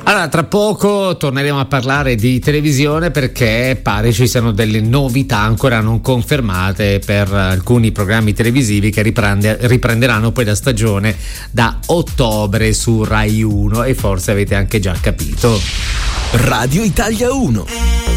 Allora, tra poco torneremo a parlare di televisione perché pare ci siano delle novità ancora non confermate per alcuni programmi televisivi che riprenderanno poi la stagione da ottobre su Rai 1 e forse avete anche già capito. Radio Italia 1.